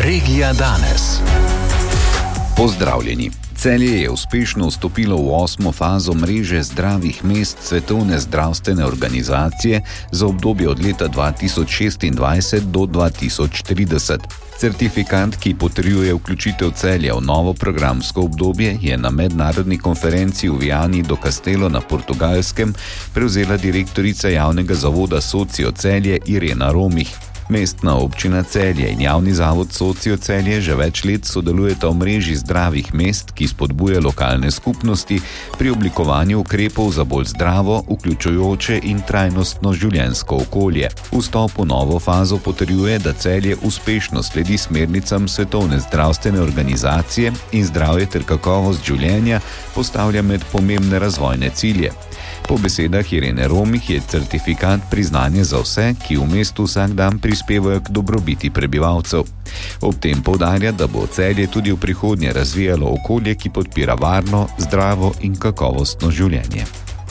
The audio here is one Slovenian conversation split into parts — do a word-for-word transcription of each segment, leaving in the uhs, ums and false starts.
Regija danes. Pozdravljeni. Celje je uspešno vstopilo v osmo fazo mreže zdravih mest Svetovne zdravstvene organizacije za obdobje od leta dva tisoč šestindvajset do dva tisoč trideset. Certifikat, ki potrjuje vključitev Celja v novo programsko obdobje, je na mednarodni konferenci v Viani do Castelo na Portugalskem prevzela direktorica javnega zavoda Socio Celje Irena Romih. Mestna občina Celje in javni zavod Socio Celje že več let sodelujeta v mreži zdravih mest, ki spodbuja lokalne skupnosti pri oblikovanju ukrepov za bolj zdravo, vključujoče in trajnostno življenjsko okolje. Vstop v novo fazo potrjuje, da Celje uspešno sledi smernicam Svetovne zdravstvene organizacije in zdravje ter kakovost življenja postavlja med pomembne razvojne cilje. Po besedah Irene Romih je certifikat priznanje za vse, ki v mestu vsak dan prispevajo k dobrobiti prebivalcev. Ob tem poudarja, da bo Celje tudi v prihodnje razvijalo okolje, ki podpira varno, zdravo in kakovostno življenje.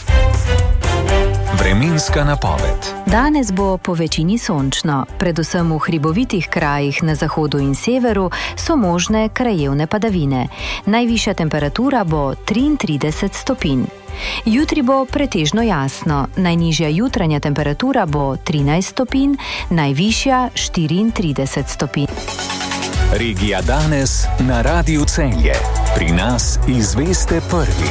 Vremenska napoved. Danes bo po večini sončno, predvsem v hribovitih krajih na zahodu in severu so možne krajevne padavine. Najvišja temperatura bo triintrideset stopinj. Jutri bo pretežno jasno, najnižja jutranja temperatura bo trinajst stopinj, najvišja štiriintrideset stopinj. Regija danes na Radiu Celje. Pri nas izveste prvi.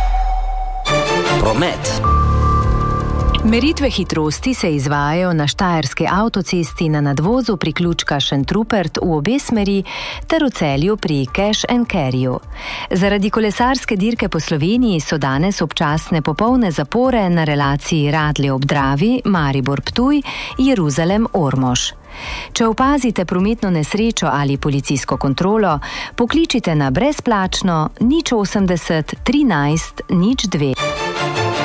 Promet. Meritve hitrosti se izvajajo na štajerski avtocesti na nadvozu priključka Šentrupert v obe smeri ter v Celju pri Cash and Carryju. Zaradi kolesarske dirke po Sloveniji so danes občasne popolne zapore na relaciji Radlje ob Dravi, Maribor-Ptuj, Jeruzalem-Ormož. Če opazite prometno nesrečo ali policijsko kontrolo, pokličite na brezplačno nič osemdeset trinajst nič dve.